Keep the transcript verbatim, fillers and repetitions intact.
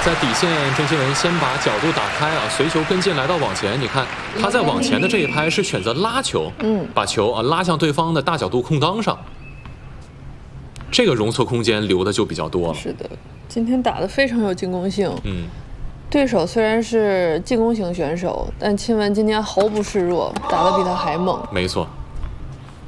在底线，郑钦文先把角度打开啊，随球跟进来到网前。你看他在网前的这一拍是选择拉球，嗯，把球啊拉向对方的大角度空当上，这个容错空间留的就比较多了。 是的，今天打得非常有进攻性。 嗯， 对手虽然是进攻型选手，但钦文今天毫不示弱，打得比他还猛。 没错。